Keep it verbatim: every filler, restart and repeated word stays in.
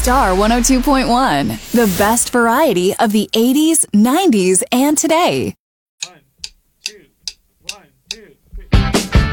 Star one oh two point one, the best variety of the eighties, nineties, and today. One, two, one, two.